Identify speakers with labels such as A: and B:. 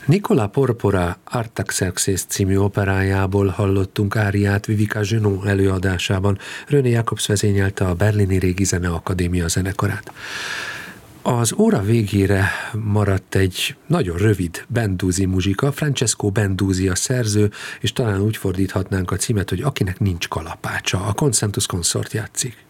A: Nicola Porpora Artaxerxes című operájából hallottunk áriát Vivica Genot előadásában. René Jacobs vezényelte a Berlini Régi Zeneakadémia zenekarát. Az óra végére maradt egy nagyon rövid Bendusi muzsika, Francesco Bendusi a szerző, és talán úgy fordíthatnánk a címet, hogy akinek nincs kalapácsa. A Concentus Consort játszik.